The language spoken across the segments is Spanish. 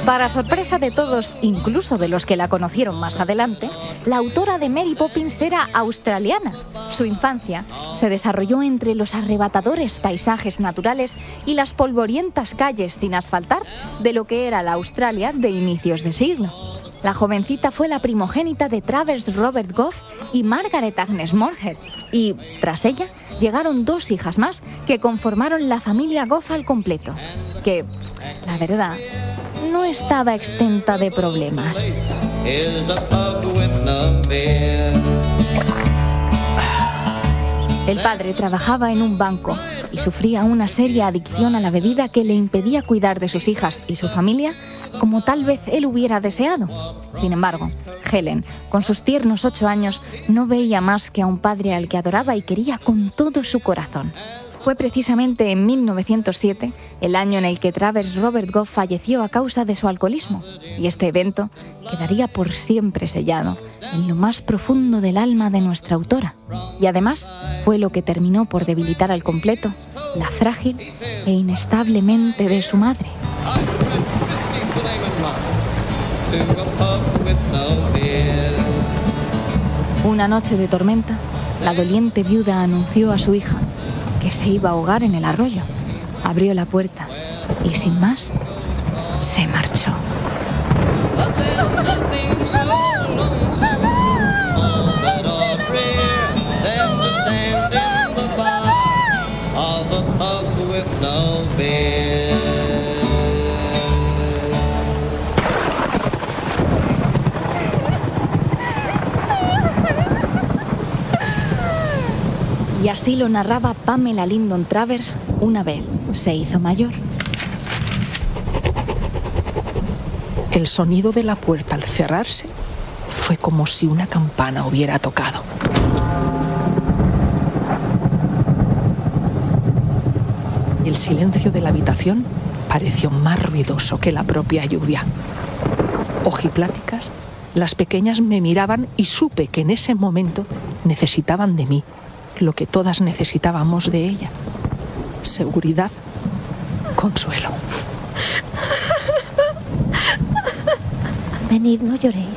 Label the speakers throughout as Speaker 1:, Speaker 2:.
Speaker 1: Para sorpresa de todos, incluso de los que la conocieron más adelante, la autora de Mary Poppins era australiana. Su infancia se desarrolló entre los arrebatadores paisajes naturales y las polvorientas calles sin asfaltar de lo que era la Australia de inicios de siglo. La jovencita fue la primogénita de Travers Robert Goff y Margaret Agnes Moorehead, y tras ella llegaron 2 hijas más que conformaron la familia Goff al completo, que, la verdad, no estaba exenta de problemas. El padre trabajaba en un banco y sufría una seria adicción a la bebida que le impedía cuidar de sus hijas y su familia como tal vez él hubiera deseado. Sin embargo, Helen, con sus tiernos 8 años, no veía más que a un padre al que adoraba y quería con todo su corazón. Fue precisamente en 1907, el año en el que Travers Robert Goff falleció a causa de su alcoholismo, y este evento quedaría por siempre sellado en lo más profundo del alma de nuestra autora. Y además fue lo que terminó por debilitar al completo la frágil e inestable mente de su madre. Una noche de tormenta, la doliente viuda anunció a su hija que se iba a ahogar en el arroyo. Abrió la puerta y sin más, se marchó. Y así lo narraba Pamela Lyndon Travers una vez se hizo mayor.
Speaker 2: El sonido de la puerta al cerrarse fue como si una campana hubiera tocado. El silencio de la habitación pareció más ruidoso que la propia lluvia. Ojipláticas, las pequeñas me miraban y supe que en ese momento necesitaban de mí lo que todas necesitábamos de ella: seguridad, consuelo.
Speaker 3: Venid, no lloréis.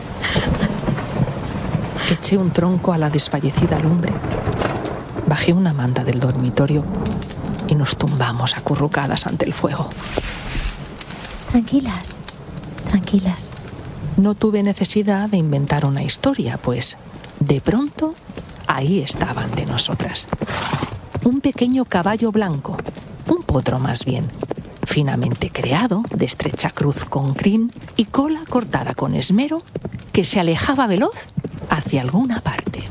Speaker 2: Eché un tronco a la desfallecida lumbre, bajé una manta del dormitorio y nos tumbamos acurrucadas ante el fuego.
Speaker 3: Tranquilas, tranquilas.
Speaker 2: No tuve necesidad de inventar una historia, pues de pronto ahí estaba ante nosotras un pequeño caballo blanco, un potro más bien, finamente creado, de estrecha cruz con crin y cola cortada con esmero, que se alejaba veloz hacia alguna parte.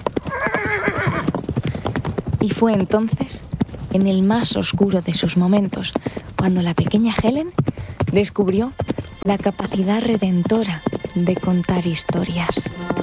Speaker 1: Y fue entonces, en el más oscuro de sus momentos, cuando la pequeña Helen descubrió la capacidad redentora de contar historias.